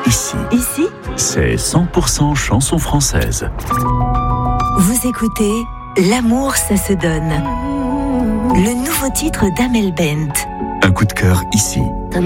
ici. Ici, C'est 100% chanson française. vous écoutez L'amour, ça se donne. Le nouveau titre d'Amel Bent. Un coup de cœur ici.